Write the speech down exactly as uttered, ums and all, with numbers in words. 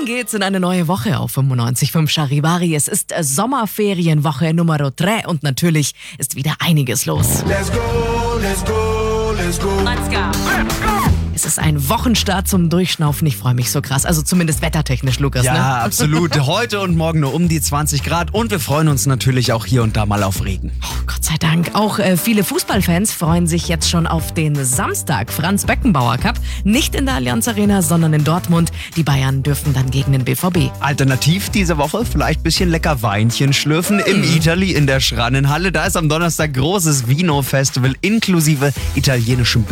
geht's in eine neue Woche auf fünfundneunzig Komma fünf Charivari. Es ist Sommerferienwoche Nummer drei und natürlich ist wieder einiges los. Let's go, let's go, let's go. Let's go. Es ist ein Wochenstart zum Durchschnaufen. Ich freue mich so krass. Also zumindest wettertechnisch, Lukas. Ja, ne? absolut. Heute und morgen nur um die zwanzig Grad und wir freuen uns natürlich auch hier und da mal auf Regen. Oh, Gott sei Dank. Auch äh, viele Fußballfans freuen sich jetzt schon auf den Samstag. Franz-Beckenbauer Cup. Nicht in der Allianz Arena, sondern in Dortmund. Die Bayern dürfen dann gegen den B V B. Alternativ diese Woche vielleicht ein bisschen lecker Weinchen schlürfen im Itali in der Schrannenhalle. Da ist am Donnerstag großes Vino-Festival inklusive italienischem